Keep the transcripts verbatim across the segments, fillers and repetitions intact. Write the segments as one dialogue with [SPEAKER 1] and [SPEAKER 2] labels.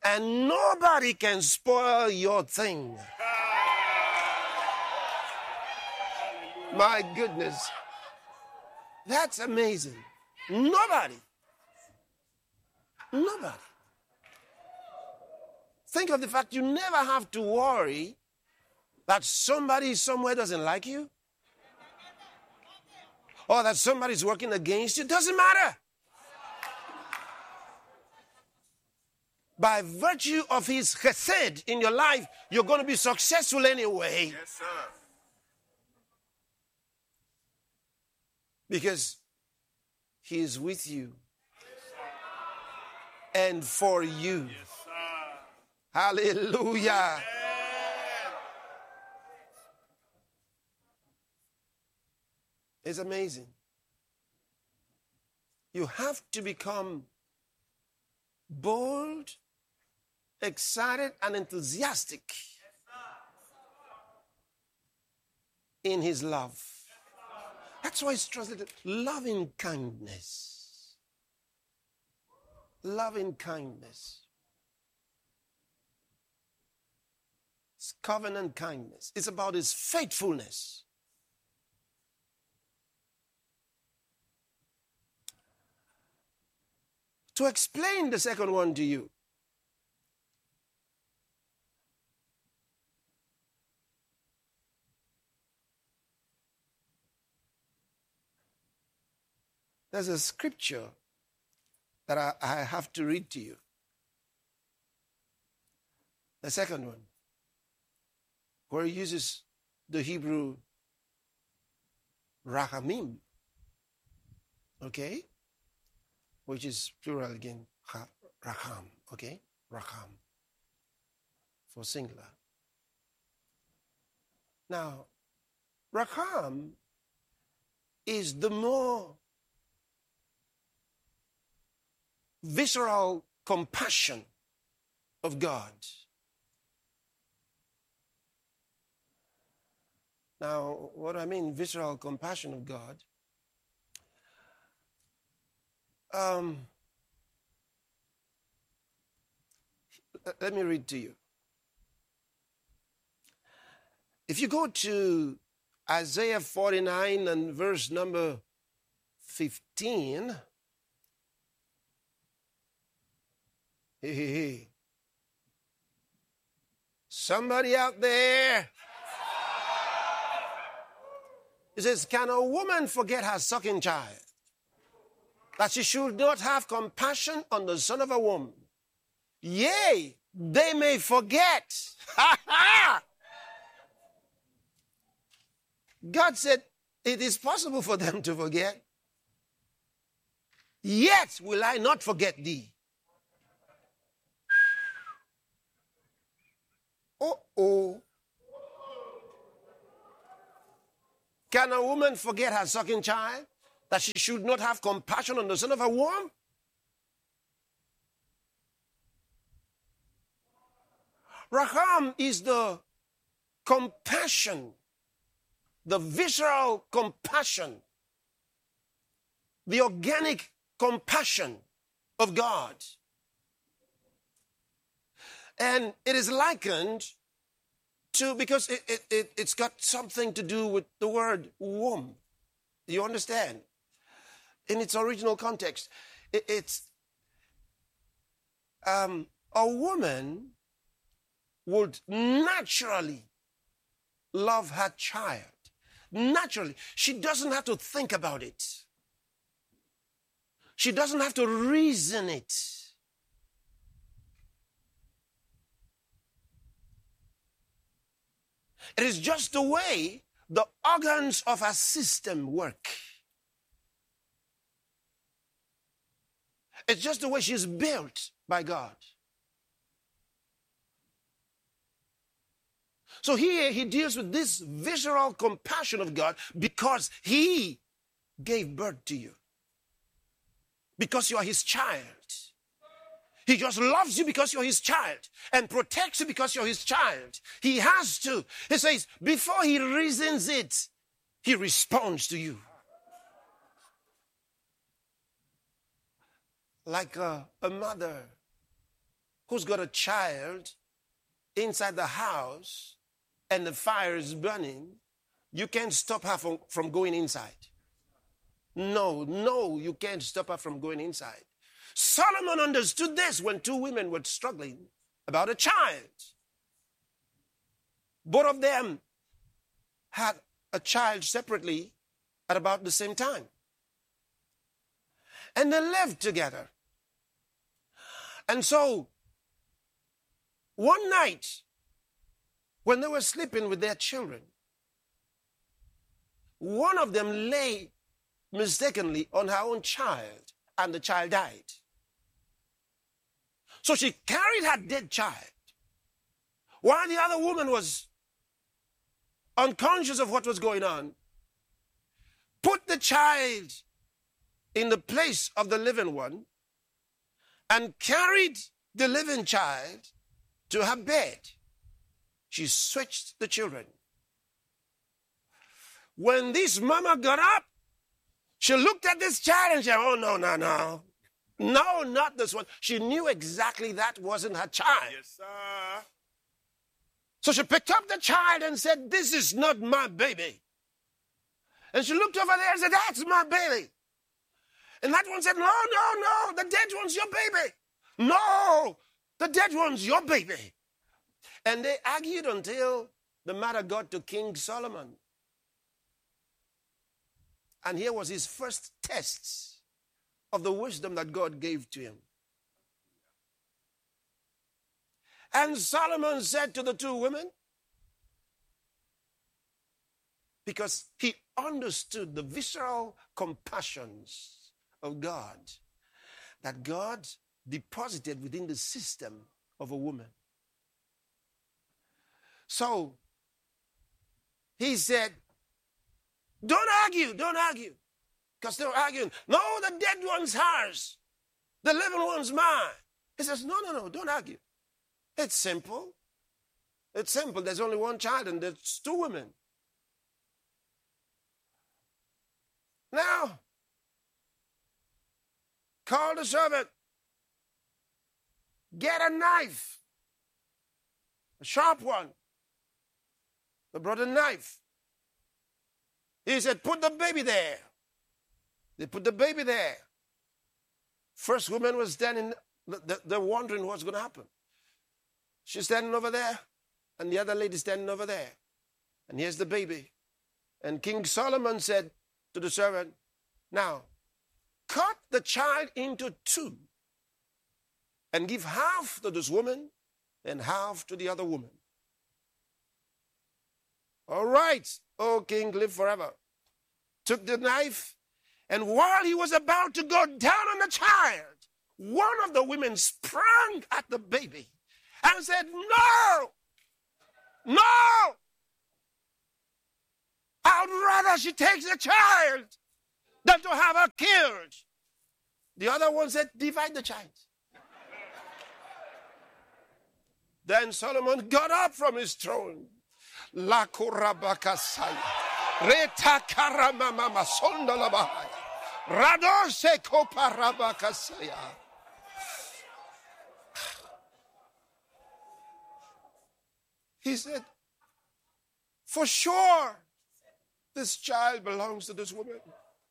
[SPEAKER 1] And nobody can spoil your thing. My goodness. That's amazing. Nobody. Nobody. Think of the fact you never have to worry that somebody somewhere doesn't like you, or that somebody's working against you. Doesn't matter. By virtue of his chesed in your life, you're going to be successful anyway.
[SPEAKER 2] Yes, sir.
[SPEAKER 1] Because he is with you and for you.
[SPEAKER 2] Yes, sir.
[SPEAKER 1] Hallelujah. It's amazing. You have to become bold, excited, and enthusiastic in his love. That's why it's translated loving kindness. Loving kindness. It's covenant kindness. It's about his faithfulness. To explain the second one to you, there's a scripture that I, I have to read to you. The second one, where he uses the Hebrew rachamim, okay? Which is plural again, racham, okay? Racham, for singular. Now, racham is the more visceral compassion of God. Now, what I mean, visceral compassion of God, um, let me read to you. If you go to Isaiah forty-nine and verse number fifteen, hey, hey, hey. Somebody out there? It says, can a woman forget her sucking child, that she should not have compassion on the son of a woman? Yea, they may forget. God said it is possible for them to forget. Yet will I not forget thee. Uh-oh. Can a woman forget her sucking child, that she should not have compassion on the son of a woman? Racham is the compassion, the visceral compassion, the organic compassion of God. And it is likened to, because it, it, it, it's got something to do with the word womb. Do you understand? In its original context, it, it's um, a woman would naturally love her child. Naturally. She doesn't have to think about it. She doesn't have to reason it. It is just the way the organs of her system work. It's just the way she's built by God. So here he deals with this visceral compassion of God because he gave birth to you. Because you are his child. He just loves you because you're his child and protects you because you're his child. He has to. He says, before he reasons it, he responds to you. Like a, a mother who's got a child inside the house and the fire is burning, you can't stop her from, from going inside. No, no, you can't stop her from going inside. Solomon understood this when two women were struggling about a child. Both of them had a child separately at about the same time. And they lived together. And so, one night, when they were sleeping with their children, one of them lay mistakenly on her own child, and the child died. So she carried her dead child, while the other woman was unconscious of what was going on, put the child in the place of the living one, and carried the living child to her bed. She switched the children. When this mama got up, she looked at this child and said, oh, no, no, no. No, not this one. She knew exactly that wasn't her child.
[SPEAKER 2] Yes, sir.
[SPEAKER 1] So she picked up the child and said, this is not my baby. And she looked over there and said, that's my baby. And that one said, no, no, no, the dead one's your baby. No, the dead one's your baby. And they argued until the matter got to King Solomon. And here was his first test of the wisdom that God gave to him. And Solomon said to the two women, because he understood the visceral compassions of God that God deposited within the system of a woman. So he said, don't argue, don't argue. Because they were arguing, no, the dead one's hers. The living one's mine. He says, no, no, no, don't argue. It's simple. It's simple. There's only one child and there's two women. Now, call the servant. Get a knife. A sharp one. They brought a knife. He said, put the baby there. They put the baby there. First woman was standing, they're wondering what's going to happen. She's standing over there, and the other lady standing over there. And here's the baby. And King Solomon said to the servant, now, cut the child into two and give half to this woman and half to the other woman. All right, O king, live forever. Took the knife, and while he was about to go down on the child, one of the women sprang at the baby and said, no, no, I'd rather she takes the child than to have her killed. The other one said, divide the child. Then Solomon got up from his throne. La kurabakasaya. Reta karamama sondalabahaya. Radose koparabakasaya. He said, for sure, this child belongs to this woman.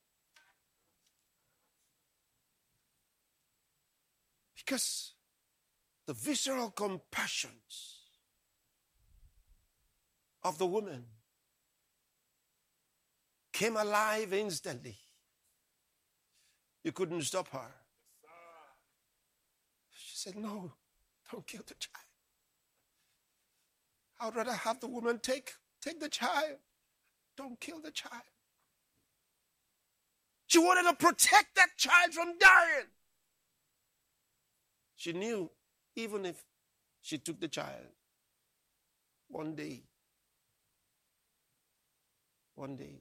[SPEAKER 1] Because the visceral compassions of the woman came alive instantly. You couldn't stop her. She said, no, don't kill the child. I'd rather have the woman take, take the child. Don't kill the child. She wanted to protect that child from dying. She knew even if she took the child, one day, one day,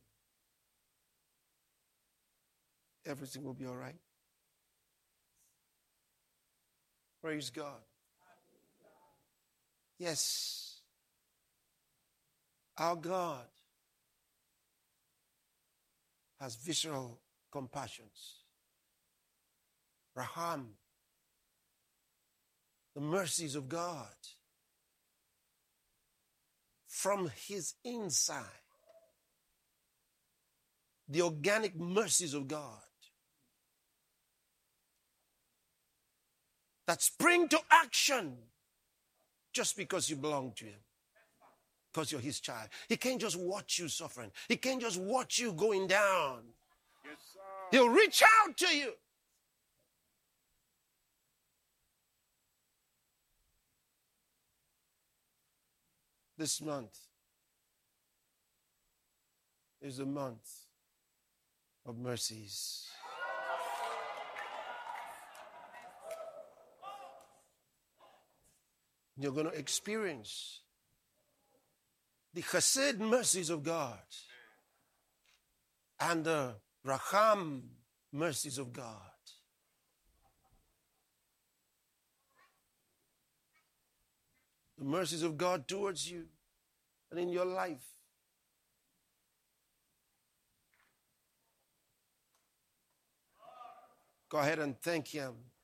[SPEAKER 1] everything will be all right. Praise God. Yes, our God has visceral compassions. Raham the mercies of God from his inside. The organic mercies of God that spring to action just because you belong to him, because you're his child. He can't just watch you suffering. He can't just watch you going down.
[SPEAKER 2] Yes, sir.
[SPEAKER 1] He'll reach out to you. This month is the month of mercies. You're going to experience the chesed mercies of God and the racham mercies of God. The mercies of God towards you and in your life. Go ahead and thank him